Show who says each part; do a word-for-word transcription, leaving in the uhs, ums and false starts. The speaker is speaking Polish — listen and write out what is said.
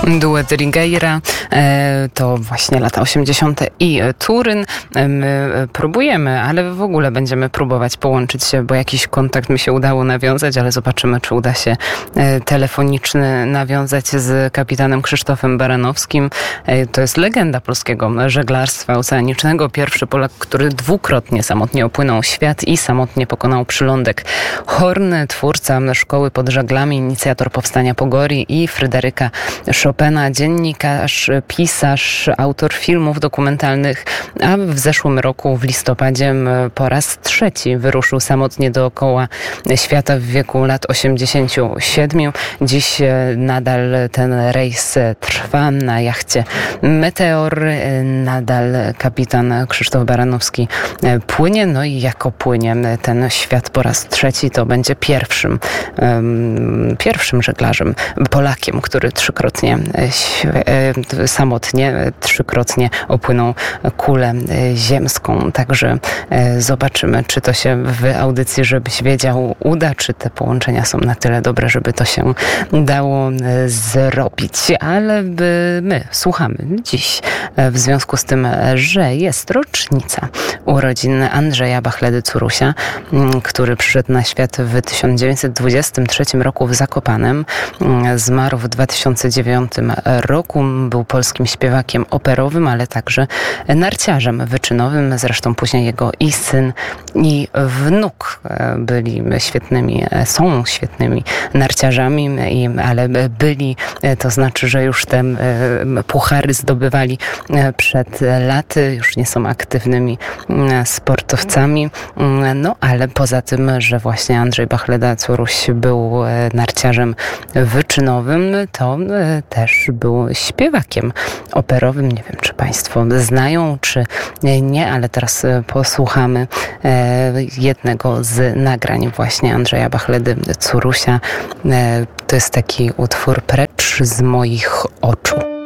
Speaker 1: Duet Rigueira, to właśnie lata osiemdziesiąte i Turyn. My próbujemy, ale w ogóle będziemy próbować połączyć się, bo jakiś kontakt mi się udało nawiązać, ale zobaczymy, czy uda się telefoniczny nawiązać z kapitanem Krzysztofem Baranowskim. To jest legenda polskiego żeglarstwa oceanicznego. Pierwszy Polak, który dwukrotnie samotnie opłynął świat i samotnie pokonał przylądek Horn, twórca szkoły pod żaglami, inicjator powstania Pogori i Fryderyka Chopina, dziennikarz, pisarz, autor filmów dokumentalnych, a w zeszłym roku w listopadzie po raz trzeci wyruszył samotnie dookoła świata w wieku lat osiemdziesięciu siedmiu. Dziś nadal ten rejs trwa na jachcie Meteor. Nadal kapitan Krzysztof Baranowski płynie, no i jako płynie ten świat po raz trzeci, to będzie pierwszym, um, pierwszym żeglarzem, Polakiem, który trzykrotnie samotnie, trzykrotnie opłynął kulę ziemską. Także zobaczymy, czy to się w audycji Żebyś Wiedział uda, czy te połączenia są na tyle dobre, żeby to się dało zrobić. Ale my słuchamy dziś w związku z tym, że jest rocznica urodzin Andrzeja Bachledy-Curusia, który przyszedł na świat w tysiąc dziewięćset dwudziestym trzecim roku w Zakopanem. Zmarł w dwa tysiące dziewiątym roku. Był polskim śpiewakiem operowym, ale także narciarzem wyczynowym. Zresztą później jego i syn, i wnuk byli świetnymi, są świetnymi narciarzami, ale byli, to znaczy, że już te puchary zdobywali przed laty, już nie są aktywnymi sportowcami. No ale poza tym, że właśnie Andrzej Bachleda-Curuś był narciarzem wyczynowym, to też był śpiewakiem operowym. Nie wiem, czy Państwo znają, czy nie, ale teraz posłuchamy jednego z nagrań właśnie Andrzeja Bachledy-Curusia. To jest taki utwór Precz z moich oczu.